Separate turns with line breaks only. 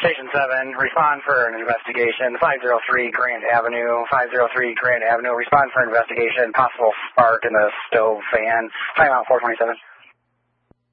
Station 7, respond for an investigation. 503 Grant Avenue, 503 Grant Avenue, respond for investigation. Possible spark in the stove fan. Timeout 427.